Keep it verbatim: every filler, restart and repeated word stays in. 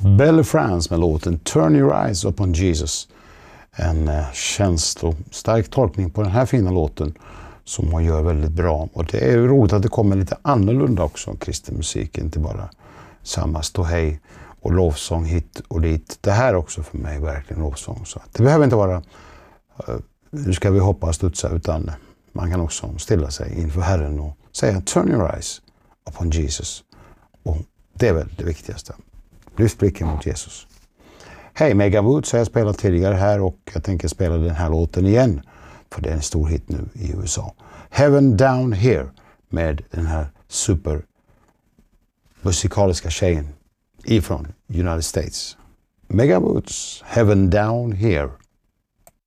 Belle France med låten Turn Your Eyes Upon Jesus. En eh, känslostark tolkning på den här fina låten som hon gör väldigt bra. Och det är roligt att det kommer lite annorlunda också, kristen musik, inte bara samma ståhej och lovsång hit och dit. Det här också för mig verkligen lovsång. Så det behöver inte vara uh, nu ska vi hoppa och studsa, utan man kan också stilla sig inför Herren och säga Turn your eyes upon Jesus. Och det är väl det viktigaste. Lyft blicken mot Jesus. Hej, Megan Woods har jag spelat tidigare här och jag tänker spela den här låten igen. För det är en stor hit nu i U S A. Heaven Down Here med den här super musikaliska tjejen ifrån United States. Megan Woods, Heaven Down Here.